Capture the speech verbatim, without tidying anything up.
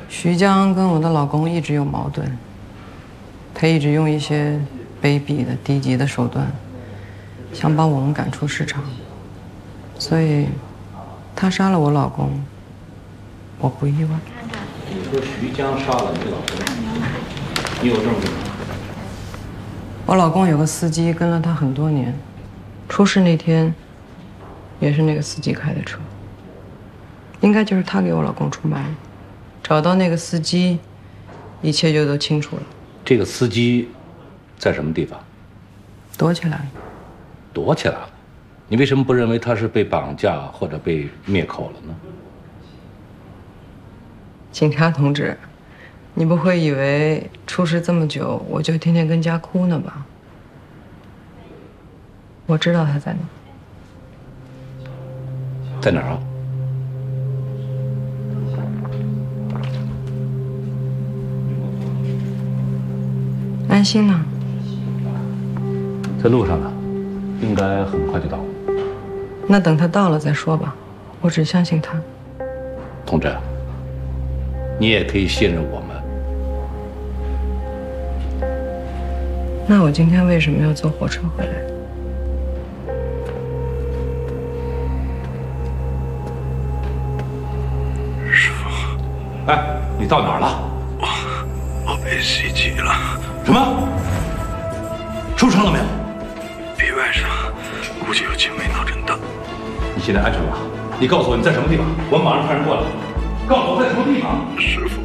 徐江跟我的老公一直有矛盾，他一直用一些卑鄙的、低级的手段，想把我们赶出市场，所以他杀了我老公，我不意外。 你说徐江杀了你老公，你有证据吗？ 我老公有个司机跟了他很多年，出事那天也是那个司机开的车，应该就是他给我老公出卖。找到那个司机，一切就都清楚了。 这个司机在什么地方？ 躲起来了。 躲起来了？你为什么不认为他是被绑架或者被灭口了呢？ 警察同志，你不会以为出事这么久，我就天天跟家哭呢吧？我知道他在哪。 在哪儿啊？ 安心呢？ 在路上呢，应该很快就到。 那等他到了再说吧，我只相信他。 同志，你也可以信任我们。 那我今天为什么要坐火车回来？ 师傅， 哎，你到哪儿了？ 我我被袭击了。 什么？受伤了没有？ 臂外伤，估计有轻微脑震荡。 你现在安全吗？你告诉我你在什么地方，我们马上派人过来。告诉我在什么地方。 师傅，